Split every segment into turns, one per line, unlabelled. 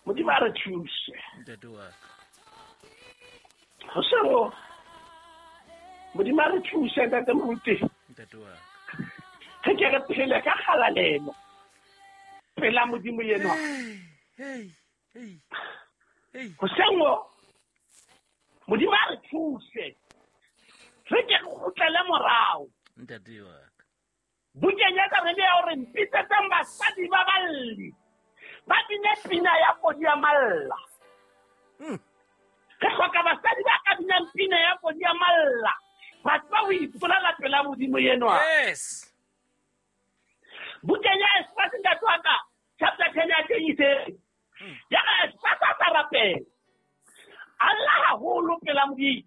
Modimo a re thuse.
ntate wa ka
Go seo Modimo a re thuse ntate moruti.
ntate wa
Ge
ka
ke re phele ka galalelo pela Modimo yenwa.
hey
Go seo Modimo a re thuse. Ge ke go tlele morao.
ntate wa ka
Bukeng ya ka re le ya gore mpitsetseng basadi ba balli ba bine pina ya kgodi ya malla. Ge hloka basadi ba ka binang pina ya kgodi ya malla batho ba o ipolela pela Modimo yenwa.
yes
Bukeng ya Espas ntate wa ka chapter 10 ya Genesis ya ga Espas a sa rapela Allah haholo pela Modimo.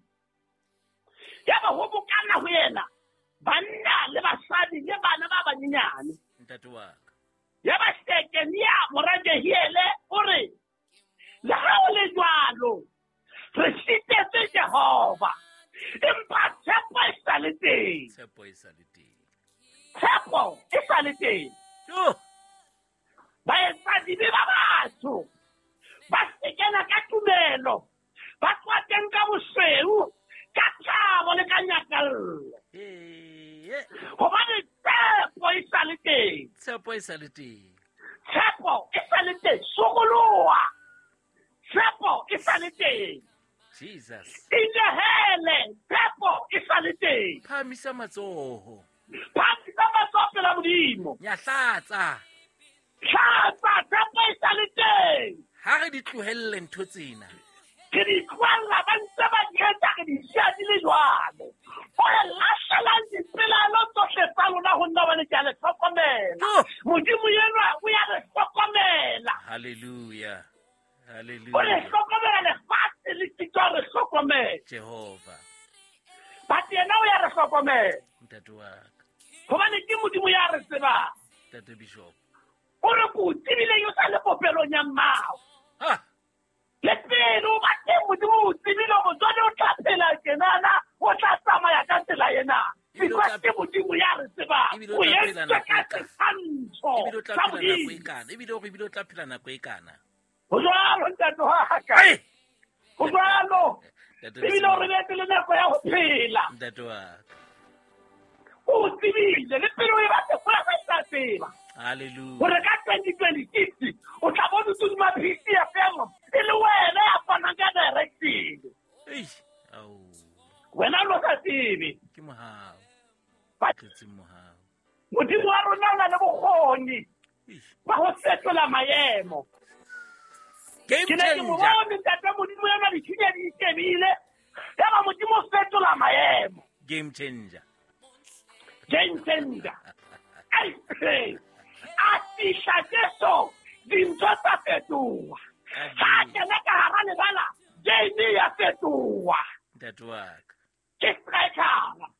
Ya ba ho bokana ho yena banna le basadi le bana ba banyenyane.
ntate wa ka
Ya ba Shekenia morage hiele o re le ha o le jwalo re sitetse Jehova empa tshepo e sa le teng.
tshepo e sa le teng
Tshepo e sa le teng.
yo
Baetsadi ba batho ba sekena ka tumelo ba tswateng ka bosweu ka thabo le ka nyakallo gobane tshepo e sa le teng.
tshepo e sa le teng
Tshepo e sa le teng. Sokoloa tshepo e sa le teng.
jesus
Inehele tshepo e sa le teng.
phamisa matsoho
Phamisa matsoho pela Modimo.
nyahlatsa
Tlhatsa tshepo e sa le teng.
ha re di tlohelle ntho tsena
Ke di tlohella ba ntse ba di etsa re di sia di le jwalo. O re lahlelang dipelaelo tsohle tsa lona ho nna bane ke a le hlokomela.
Oh.
Modimo yenwa o ya re hlokomela.
haleluya
O le
haleluya
hlokomela lefatshe le kitso re hlokomela.
jehova
But yena o ya re hlokomela.
ntate wa ka
Hobane ke Modimo ya re tsebang.
ntate bishop
O re ko tsebile yo sa le popelong ya mmao.
ha
Le pele o ba teng Modimo o tsebile go jwale o tla phela kenana o tla tsamaya ka tsela yena.
Ebile o tla-
Because ke Modimo ya re tsebang.
Ebile o
O
tla
entse
phela nako
ka
e kae?
setshwantsho
ebile o tla
sa
phela nako e
Modimo.
kana ebile o tla phela nako e kana
Ho jwalo ntate wa ka.
Ai!
Ho jwalo.
Ntate
Ebile o re bete le nako ya ho phela.
ntate wa ka
O tsebile le pele o e bate fela sa tseba.
haleluya
Gore ka 2026 o tla bona tuduma phisi ya femo e le wena ya fanang ka direction.
au
Wena lo sa tsebe.
ke mohao
Ba-
tletse mohao
Modimo wa rona o na le bokgoni ba go fetola maemo.
game
Ke ne ke mo
changer
bone ntate Modimo yana dithunya di itebile ya ba Modimo o fetola maemo.
game changer
Game changer. A fihla Jesu dintho tsa fetoha. Ha kena ka hara lebala game ya fetoha.
ntate wa ka
Ke striker.